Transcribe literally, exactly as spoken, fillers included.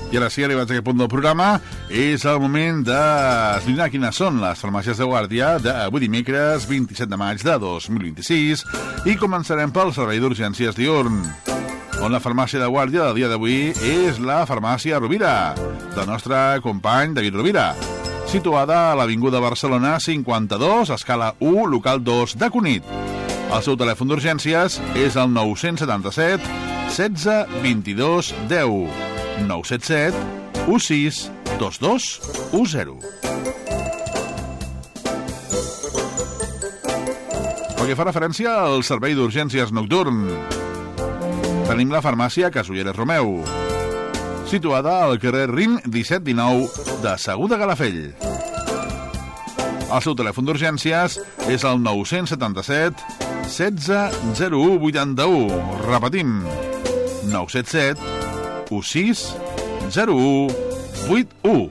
I ara sí, arribats a aquest punt del programa, és el moment d'esbrinar quines són les farmàcies de guàrdia d'avui dimecres vint-i-set de maig de dos mil vint-i-sis i començarem pel servei d'urgències diürn, on la farmàcia de guàrdia del dia d'avui és la farmàcia Rovira, del nostre company David Rovira, situada a l'Avinguda Barcelona cinquanta-dos, escala u, local dos de Cunit. El seu telèfon d'urgències és el nou set set, setze, vint-i-dos, deu, nou set set, u sis, dos dos, u zero. Pel que fa referència al servei d'urgències nocturn, tenim la farmàcia Casulleres Romeu, situada al carrer Rin disset dinou de Segur de Calafell. El seu telèfon d'urgències és el nou set set, setze, zero u, vuitanta-u. Repetim, nou set set, u sis, zero u, vuit u.